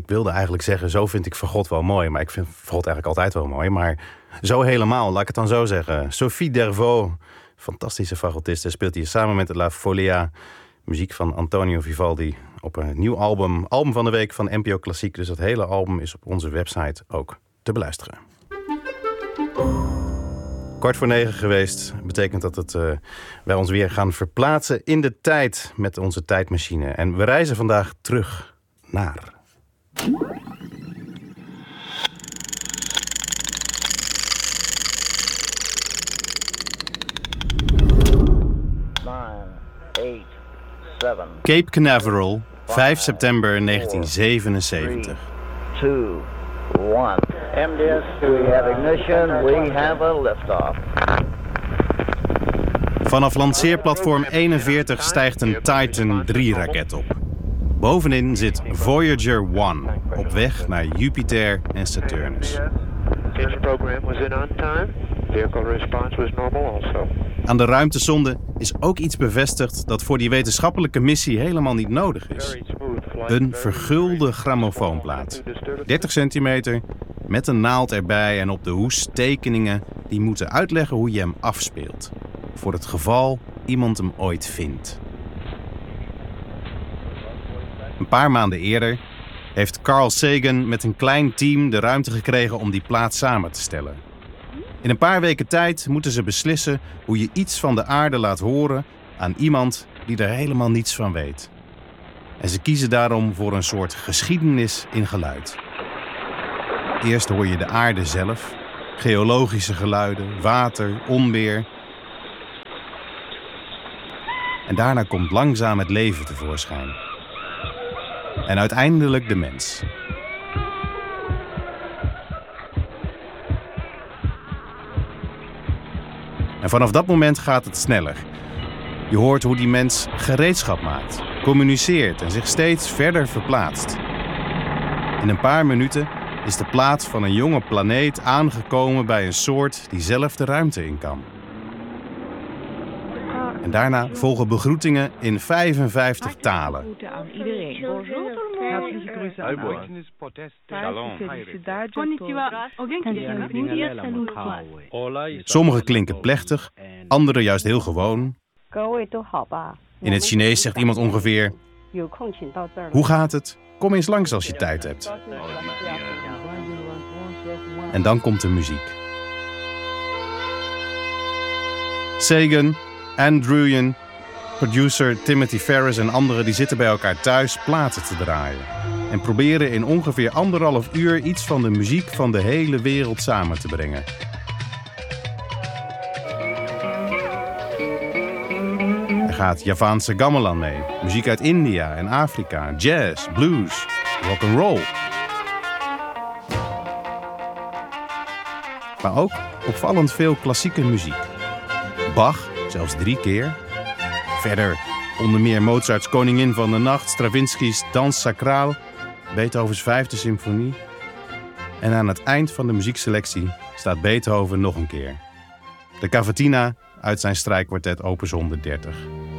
Ik wilde eigenlijk zeggen, zo vind ik Fagot wel mooi. Maar ik vind Fagot eigenlijk altijd wel mooi. Maar zo helemaal, laat ik het dan zo zeggen. Sophie Dervaux, fantastische fagotiste, speelt hier samen met La Folia. Muziek van Antonio Vivaldi op een nieuw album. Album van de week van NPO Klassiek. Dus dat hele album is op onze website ook te beluisteren. 8:45 geweest. Betekent dat wij ons weer gaan verplaatsen in de tijd met onze tijdmachine. En we reizen vandaag terug naar... Cape Canaveral, 5 september 1977. 3, 2, 1. MDS, we have ignition, we have a liftoff. Vanaf lanceerplatform 41 stijgt een Titan 3-raket op. Bovenin zit Voyager 1 op weg naar Jupiter en Saturnus. Aan de ruimtesonde is ook iets bevestigd dat voor die wetenschappelijke missie helemaal niet nodig is. Een vergulde grammofoonplaat. 30 centimeter, met een naald erbij en op de hoes tekeningen die moeten uitleggen hoe je hem afspeelt. Voor het geval iemand hem ooit vindt. Een paar maanden eerder heeft Carl Sagan met een klein team de ruimte gekregen om die plaat samen te stellen. In een paar weken tijd moeten ze beslissen hoe je iets van de aarde laat horen aan iemand die er helemaal niets van weet. En ze kiezen daarom voor een soort geschiedenis in geluid. Eerst hoor je de aarde zelf, geologische geluiden, water, onweer. En daarna komt langzaam het leven tevoorschijn. En uiteindelijk de mens. En vanaf dat moment gaat het sneller. Je hoort hoe die mens gereedschap maakt, communiceert en zich steeds verder verplaatst. In een paar minuten is de plaat van een jonge planeet aangekomen bij een soort die zelf de ruimte in kan. En daarna volgen begroetingen in 55 talen. Aan iedereen. Sommige klinken plechtig, andere juist heel gewoon. In het Chinees zegt iemand ongeveer: hoe gaat het? Kom eens langs als je tijd hebt. En dan komt de muziek. Sagan, Andrewian, producer Timothy Ferris en anderen die zitten bij elkaar thuis platen te draaien. En proberen in ongeveer 1,5 uur iets van de muziek van de hele wereld samen te brengen. Er gaat Javaanse gamelan mee, muziek uit India en Afrika, jazz, blues, rock'n'roll. Maar ook opvallend veel klassieke muziek. Bach, zelfs 3 keer. Verder onder meer Mozarts Koningin van de Nacht, Stravinsky's Dans Sacraal, Beethovens 5e symfonie. En aan het eind van de muziekselectie staat Beethoven nog een keer. De cavatina uit zijn strijkkwartet opus 130.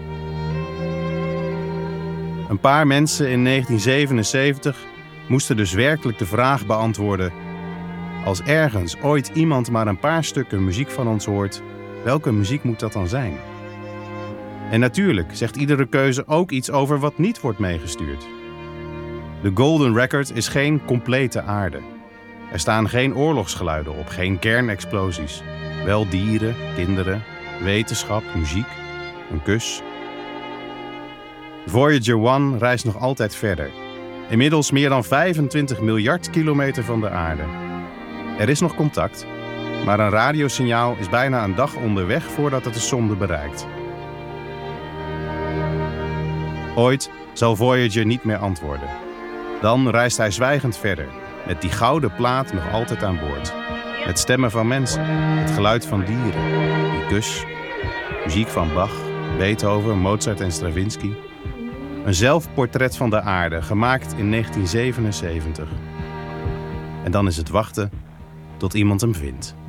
Een paar mensen in 1977 moesten dus werkelijk de vraag beantwoorden: als ergens ooit iemand maar een paar stukken muziek van ons hoort, welke muziek moet dat dan zijn? En natuurlijk zegt iedere keuze ook iets over wat niet wordt meegestuurd. De Golden Record is geen complete aarde. Er staan geen oorlogsgeluiden op, geen kernexplosies. Wel dieren, kinderen, wetenschap, muziek, een kus. Voyager 1 reist nog altijd verder. Inmiddels meer dan 25 miljard kilometer van de aarde. Er is nog contact, maar een radiosignaal is bijna een dag onderweg voordat het de sonde bereikt. Ooit zal Voyager niet meer antwoorden. Dan reist hij zwijgend verder, met die gouden plaat nog altijd aan boord. Met stemmen van mensen, het geluid van dieren, die kus, muziek van Bach, Beethoven, Mozart en Stravinsky. Een zelfportret van de aarde, gemaakt in 1977. En dan is het wachten tot iemand hem vindt.